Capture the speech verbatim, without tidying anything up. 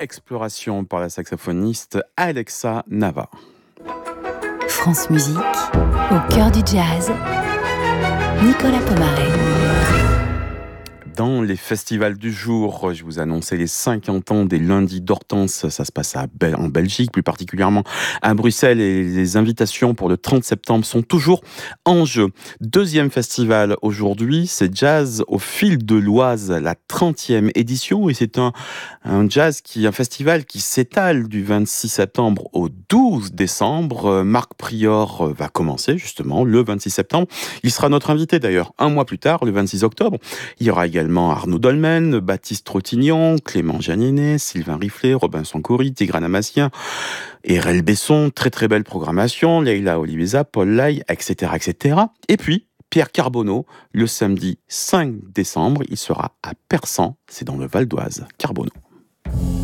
Exploration par la saxophoniste Alexa Nava. France Musique, au cœur du jazz, Nicolas Pomarez. Dans les festivals du jour, je vous annonçais les cinquante ans des lundis d'Hortense. Ça se passe à Bel- en Belgique, plus particulièrement à Bruxelles. Et les invitations pour le trente septembre sont toujours en jeu. Deuxième festival aujourd'hui, c'est Jazz au fil de l'Oise, la trentième édition. Et c'est un, un jazz qui, un festival qui s'étale du vingt-six septembre au douze décembre. Marc Prior va commencer justement le vingt-six septembre. Il sera notre invité d'ailleurs un mois plus tard, le vingt-six octobre. Il y aura également Arnaud Dolmen, Baptiste Trottignon, Clément Jeanninet, Sylvain Riflet, Robinson Cory, Tigran Amassien, Erel Besson. Très très belle programmation. Leila Oliveza, Paul Lai, et cetera, et cetera. Et puis Pierre Carbonneau, le samedi cinq décembre, il sera à Persan, c'est dans le Val d'Oise. Carbonneau.